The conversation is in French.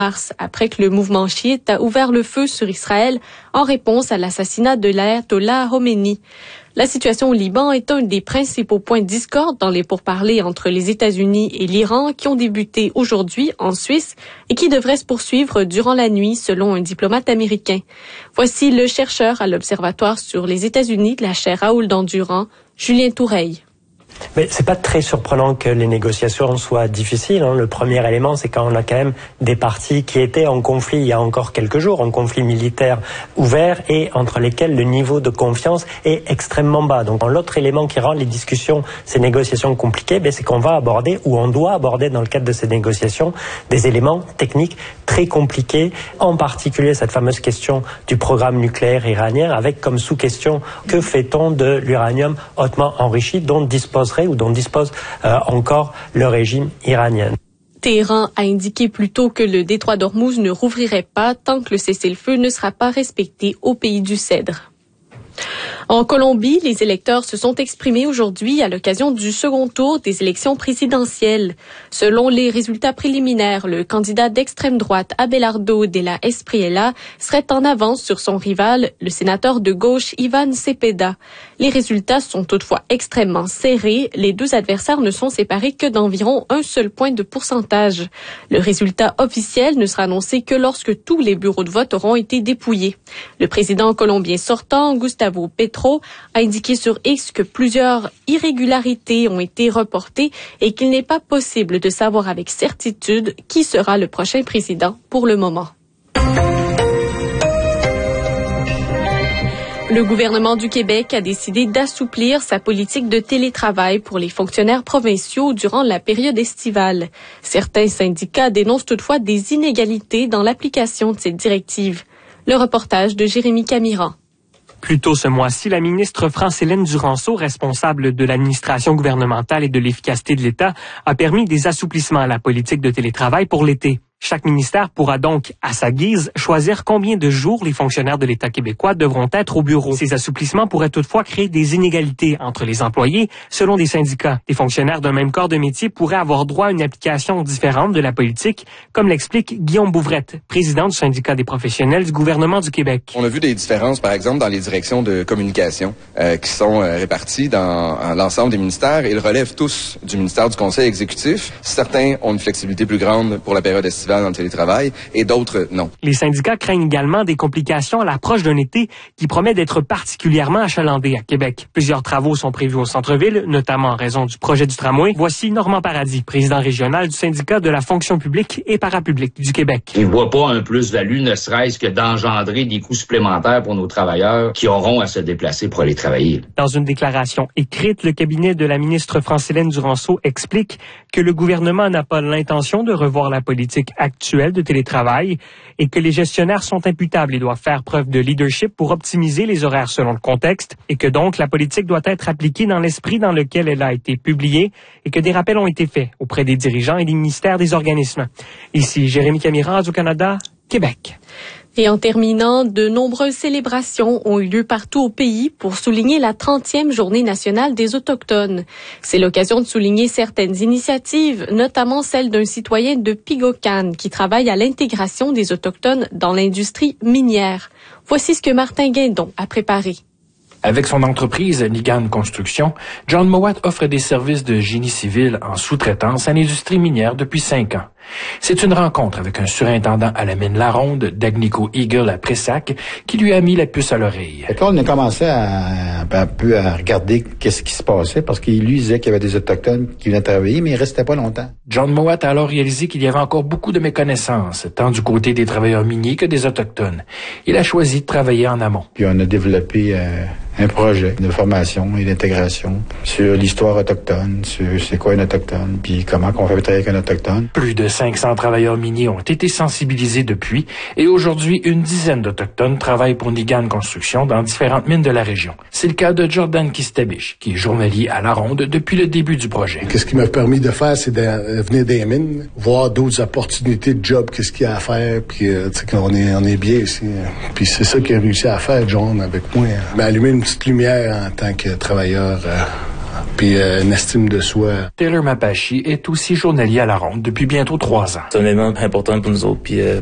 mars, après que le mouvement chiite a ouvert le feu sur Israël en réponse à l'assassinat de l'ayatollah Khomeini. La situation au Liban est un des principaux points de discorde dans les pourparlers entre les États-Unis et l'Iran qui ont débuté aujourd'hui en Suisse et qui devraient se poursuivre durant la nuit selon un diplomate américain. Voici le chercheur à l'Observatoire sur les États-Unis de la chaire Raoul Dandurand, Julien Toureille. Mais c'est pas très surprenant que les négociations soient difficiles. Le premier élément, c'est quand on a quand même des parties qui étaient en conflit il y a encore quelques jours, en conflit militaire ouvert et entre lesquels le niveau de confiance est extrêmement bas. Donc l'autre élément qui rend les discussions, ces négociations compliquées, c'est qu'on va aborder ou on doit aborder dans le cadre de ces négociations des éléments techniques très compliqués, en particulier cette fameuse question du programme nucléaire iranien avec comme sous-question que fait-on de l'uranium hautement enrichi dont dispose encore le régime iranien. Téhéran a indiqué plus tôt que le détroit d'Ormuz ne rouvrirait pas tant que le cessez-le-feu ne sera pas respecté au pays du Cèdre. En Colombie, les électeurs se sont exprimés aujourd'hui à l'occasion du second tour des élections présidentielles. Selon les résultats préliminaires, le candidat d'extrême droite Abelardo de la Espriella serait en avance sur son rival, le sénateur de gauche Iván Cepeda. Les résultats sont toutefois extrêmement serrés. Les deux adversaires ne sont séparés que d'environ un seul point de pourcentage. Le résultat officiel ne sera annoncé que lorsque tous les bureaux de vote auront été dépouillés. Le président colombien sortant, Gustavo Petro, a indiqué sur X que plusieurs irrégularités ont été reportées et qu'il n'est pas possible de savoir avec certitude qui sera le prochain président pour le moment. Le gouvernement du Québec a décidé d'assouplir sa politique de télétravail pour les fonctionnaires provinciaux durant la période estivale. Certains syndicats dénoncent toutefois des inégalités dans l'application de cette directive. Le reportage de Jérémy Camiran. Plus tôt ce mois-ci, la ministre France-Hélène Duranceau, responsable de l'administration gouvernementale et de l'efficacité de l'État, a permis des assouplissements à la politique de télétravail pour l'été. Chaque ministère pourra donc, à sa guise, choisir combien de jours les fonctionnaires de l'État québécois devront être au bureau. Ces assouplissements pourraient toutefois créer des inégalités entre les employés selon des syndicats. Les fonctionnaires d'un même corps de métier pourraient avoir droit à une application différente de la politique, comme l'explique Guillaume Bouvrette, président du syndicat des professionnels du gouvernement du Québec. On a vu des différences, par exemple, dans les directions de communication qui sont réparties dans l'ensemble des ministères et ils relèvent tous du ministère du Conseil exécutif. Certains ont une flexibilité plus grande pour la période estivale dans le télétravail et d'autres non. Les syndicats craignent également des complications à l'approche d'un été qui promet d'être particulièrement achalandé à Québec. Plusieurs travaux sont prévus au centre-ville, notamment en raison du projet du tramway. Voici Normand Paradis, président régional du syndicat de la fonction publique et parapublique du Québec. Je ne vois pas un plus-value, ne serait-ce que d'engendrer des coûts supplémentaires pour nos travailleurs qui auront à se déplacer pour aller travailler. Dans une déclaration écrite, le cabinet de la ministre France-Hélène Duranceau explique que le gouvernement n'a pas l'intention de revoir la politique actuelle de télétravail et que les gestionnaires sont imputables et doivent faire preuve de leadership pour optimiser les horaires selon le contexte et que donc la politique doit être appliquée dans l'esprit dans lequel elle a été publiée et que des rappels ont été faits auprès des dirigeants et des ministères des organismes. Ici, Jérémy Camiran, Radio-Canada, Québec. Et en terminant, de nombreuses célébrations ont eu lieu partout au pays pour souligner la 30e Journée nationale des Autochtones. C'est l'occasion de souligner certaines initiatives, notamment celle d'un citoyen de Pigocan qui travaille à l'intégration des Autochtones dans l'industrie minière. Voici ce que Martin Guindon a préparé. Avec son entreprise Nigan Construction, John Mowat offre des services de génie civil en sous-traitance à l'industrie minière depuis 5 ans. C'est une rencontre avec un surintendant à la mine La Ronde d'Agnico Eagle à Pressac qui lui a mis la puce à l'oreille. Là, on a commencé un peu à regarder qu'est-ce qui se passait parce qu'il lui disait qu'il y avait des Autochtones qui venaient travailler, mais ils restaient pas longtemps. John Mowat a alors réalisé qu'il y avait encore beaucoup de méconnaissances, tant du côté des travailleurs miniers que des Autochtones. Il a choisi de travailler en amont. Puis on a développé un projet de formation et d'intégration sur l'histoire autochtone, sur c'est quoi un Autochtone, puis comment on fait travailler avec un Autochtone. Plus de 500 travailleurs miniers ont été sensibilisés depuis et aujourd'hui, une dizaine d'Autochtones travaillent pour Nigan Construction dans différentes mines de la région. C'est le cas de Jordan Kistabich, qui est journalier à La Ronde depuis le début du projet. Qu'est-ce qui m'a permis de faire, c'est de venir des mines, voir d'autres opportunités de job, qu'est-ce qu'il y a à faire, puis tu sais qu'on est bien ici. Puis c'est ça qu'il a réussi à faire, John, avec moi. Il m'a allumé une petite lumière en tant que travailleur puis une estime de soi. Taylor Mapache est aussi journalier à la ronde depuis bientôt 3 ans. C'est un événement important pour nous autres, puis